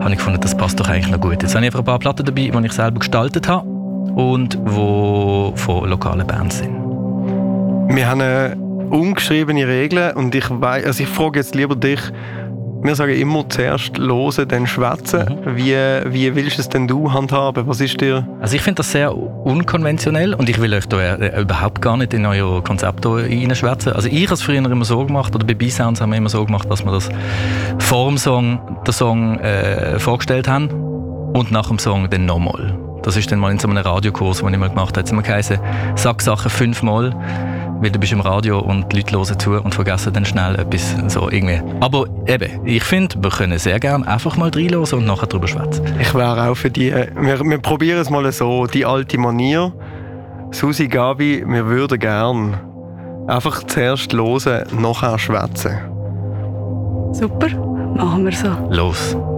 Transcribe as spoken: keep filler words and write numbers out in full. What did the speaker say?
habe ich gefunden, das passt doch eigentlich noch gut. Jetzt habe ich einfach ein paar Platten dabei, die ich selber gestaltet habe und die von lokalen Bands sind. Wir haben eine ungeschriebene Regel und ich weiss, also ich frage jetzt lieber dich, wir sagen immer zuerst hören, dann schwätzen. Mhm. Wie, wie willst du es denn du handhaben? Was ist dir? Also ich finde das sehr unkonventionell und ich will euch da äh, überhaupt gar nicht in euer Konzept reinschwätzen. Also ich habe es früher immer so gemacht, oder bei B-Sounds haben wir immer so gemacht, dass wir das vor dem Song den Song äh, vorgestellt haben und nach dem Song dann nochmal. Das ist dann mal in so einem Radiokurs, den ich mal gemacht habe. Jetzt haben wir geheißen, sag Sachen fünfmal, weil du bist im Radio und die Leute hören zu und vergessen dann schnell etwas. So irgendwie. Aber eben, ich finde, wir können sehr gerne einfach mal reinhören und nachher drüber schwätzen. Ich wäre auch für die, wir, wir probieren es mal so, die alte Manier. Susi, Gabi, wir würden gerne einfach zuerst hören, nachher schwätzen. Super, machen wir so. Los.